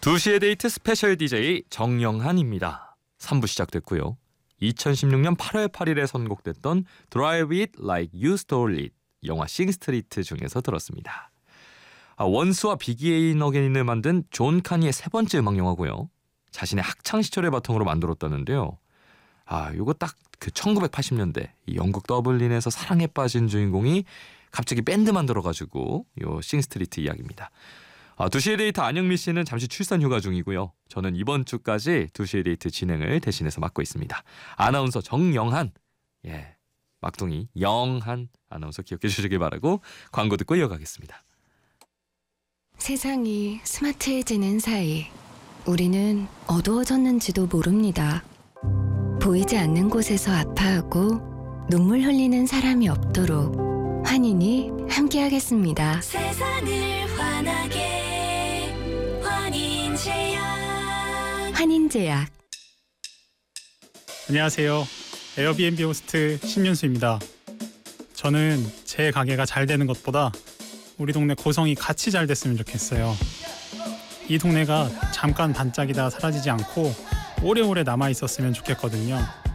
2시의 데이트 스페셜 DJ 정영한입니다. 3부 시작됐고요. 2016년 8월 8일에 선곡됐던 Drive It Like You Stole It 영화 싱스트리트 중에서 들었습니다. 원스와 비기인 어게인을 만든 존 카니의 세 번째 음악 영화고요. 자신의 학창 시절을 바탕으로 만들었다는데요. 요거 딱 그 1980년대 이 영국 더블린에서 사랑에 빠진 주인공이 갑자기 밴드 만들어가지고 요 싱스트리트 이야기입니다. 2시의 데이트 안영미 씨는 잠시 출산 휴가 중이고요. 저는 이번 주까지 2시의 데이트 진행을 대신해서 맡고 있습니다. 아나운서 정영한, 막둥이 영한 아나운서 기억해 주시길 바라고 광고 듣고 이어가겠습니다. 세상이 스마트해지는 사이 우리는 어두워졌는지도 모릅니다. 보이지 않는 곳에서 아파하고 눈물 흘리는 사람이 없도록 환인이 함께하겠습니다. 세상을 환하게 환인제약. 환인제약. 안녕하세요. 에어비앤비 호스트 신윤수입니다. 저는 제 가게가 잘 되는 것보다 우리 동네 고성이 같이 잘 됐으면 좋겠어요. 이 동네가 잠깐 반짝이다 사라지지 않고 오래오래 남아있었으면 좋겠거든요.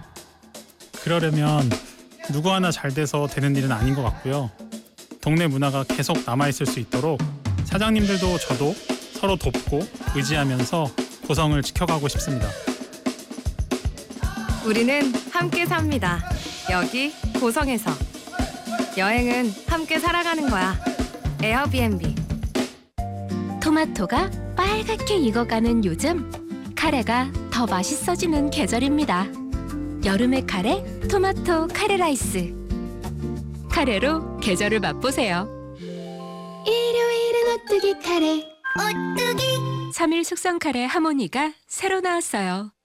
그러려면 누구 하나 잘 돼서 되는 일은 아닌 것 같고요. 동네 문화가 계속 남아있을 수 있도록 사장님들도 저도 서로 돕고 의지하면서 고성을 지켜가고 싶습니다. 우리는 함께 삽니다. 여기 고성에서. 여행은 함께 살아가는 거야. 에어비앤비. 토마토가 빨갛게 익어가는 요즘 카레가 더 맛있어지는 계절입니다. 여름의 카레, 토마토 카레 라이스. 카레로 계절을 맛보세요. 일요일은 오뚜기 카레. 오뚜기 3일 숙성 카레 하모니가 새로 나왔어요.